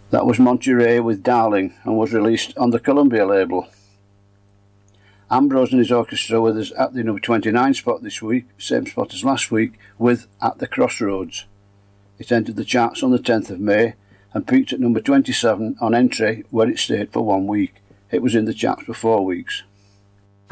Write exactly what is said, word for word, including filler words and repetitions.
That was Monterey with Darling and was released on the Columbia label. Ambrose and his orchestra with us at the number twenty-nine spot this week, same spot as last week, with At the Crossroads. It entered the charts on the tenth of May and peaked at number twenty-seven on entry, where it stayed for one week. It was in the charts for four weeks.